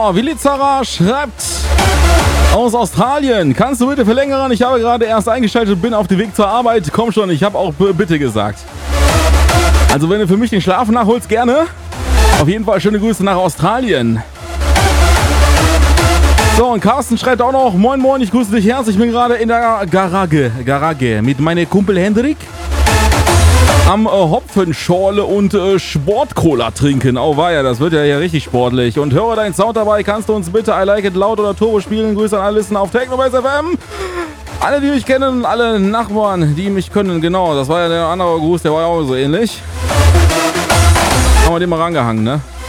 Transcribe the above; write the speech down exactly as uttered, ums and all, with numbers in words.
Vilizara schreibt aus Australien. Kannst du bitte verlängern? Ich habe gerade erst eingeschaltet und bin auf dem Weg zur Arbeit. Komm schon, ich habe auch b- bitte gesagt. Also wenn du für mich den Schlaf nachholst, gerne. Auf jeden Fall schöne Grüße nach Australien. So, und Carsten schreibt auch noch, moin moin, ich grüße dich herzlich. Ich bin gerade in der Garage, Garage mit meinem Kumpel Hendrik am äh, Hopfenschorle und äh, Sportcola trinken. Oh weia, das wird ja hier richtig sportlich. Und höre deinen Sound dabei, kannst du uns bitte I Like It laut oder Turbo spielen? Grüße an alle Listen auf Technobase F M. Alle, die mich kennen, alle Nachbarn, die mich können, genau. Das war ja der andere Gruß, der war ja auch so ähnlich. Haben wir den mal rangehangen, ne?